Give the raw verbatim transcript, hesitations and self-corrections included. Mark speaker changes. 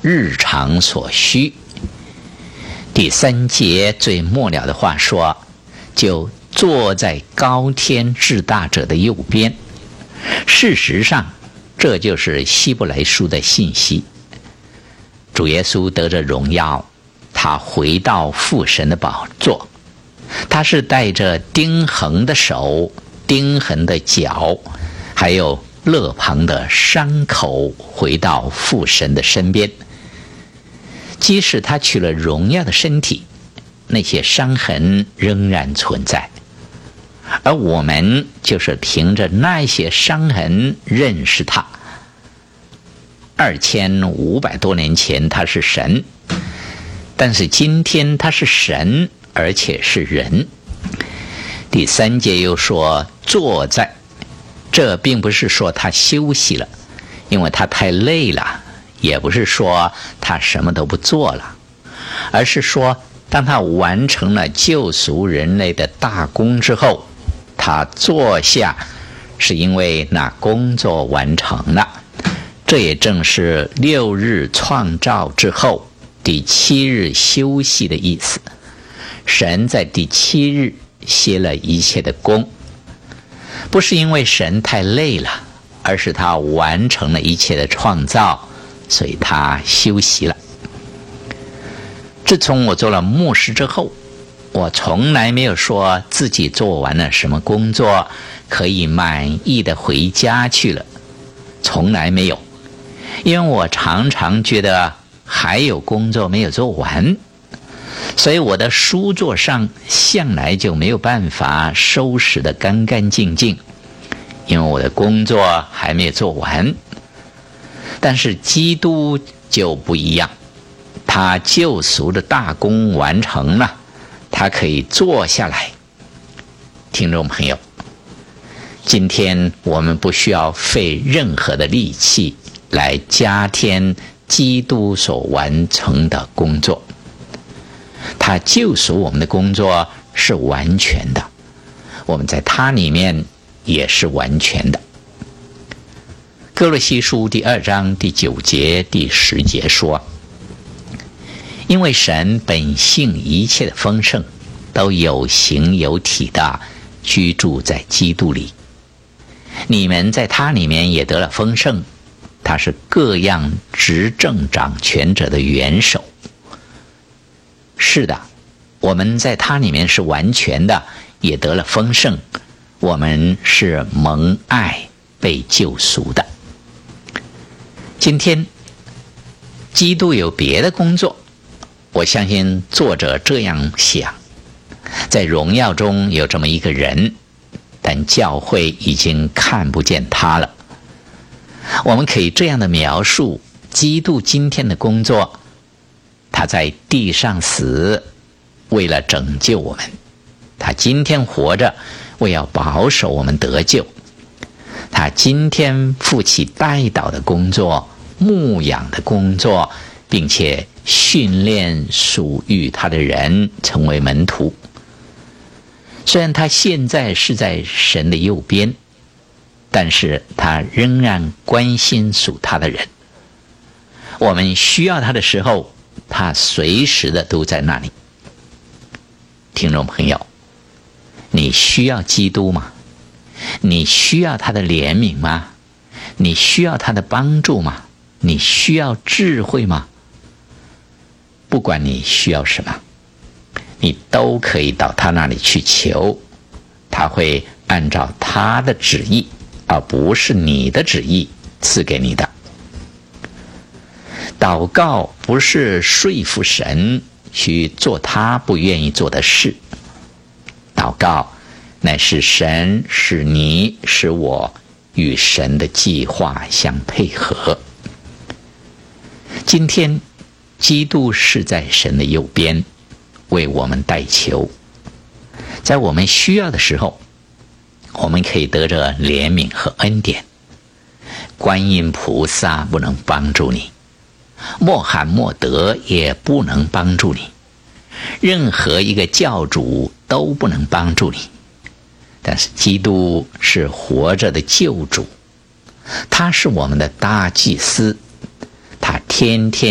Speaker 1: 日常所需。第三节最末了的话说，就坐在高天至大者的右边。事实上，这就是希伯来书的信息。主耶稣得着荣耀，他回到父神的宝座，他是带着钉痕的手、钉痕的脚，还有肋旁的伤口回到父神的身边。即使他取了荣耀的身体，那些伤痕仍然存在，而我们就是凭着那些伤痕认识他。二千五百多年前他是神，但是今天他是神，而且是人。第三节又说坐在，这并不是说他休息了，因为他太累了，也不是说他什么都不做了，而是说当他完成了救赎人类的大功之后，他坐下，是因为那工作完成了。这也正是六日创造之后第七日休息的意思。神在第七日歇了一切的工，不是因为神太累了，而是他完成了一切的创造，所以他休息了。自从我做了牧师之后，我从来没有说自己做完了什么工作可以满意的回家去了，从来没有。因为我常常觉得还有工作没有做完，所以我的书桌上向来就没有办法收拾得干干净净，因为我的工作还没有做完。但是基督就不一样，他救赎的大功完成了，他可以坐下来。听众朋友，今天我们不需要费任何的力气来加添基督所完成的工作，他救赎我们的工作是完全的，我们在他里面也是完全的。哥罗西书第二章第九节第十节说，因为神本性一切的丰盛都有形有体的居住在基督里，你们在他里面也得了丰盛，他是各样执政掌权者的元首。是的，我们在他里面是完全的，也得了丰盛，我们是蒙爱被救赎的。今天基督有别的工作，我相信作者这样想，在荣耀中有这么一个人，但教会已经看不见他了。我们可以这样的描述基督今天的工作，他在地上死，为了拯救我们；他今天活着，为要保守我们得救。他今天负起代祷的工作、牧养的工作，并且训练属于他的人成为门徒。虽然他现在是在神的右边，但是他仍然关心属他的人。我们需要他的时候，他随时的都在那里。听众朋友，你需要基督吗？你需要他的怜悯吗？你需要他的帮助吗？你需要智慧吗？不管你需要什么，你都可以到他那里去求，他会按照他的旨意，而不是你的旨意赐给你的。祷告不是说服神去做他不愿意做的事，祷告乃是神使你使我与神的计划相配合。今天基督是在神的右边为我们代求，在我们需要的时候，我们可以得着怜悯和恩典。观音菩萨不能帮助你，穆罕默德也不能帮助你，任何一个教主都不能帮助你。但是基督是活着的救主，他是我们的大祭司，他天天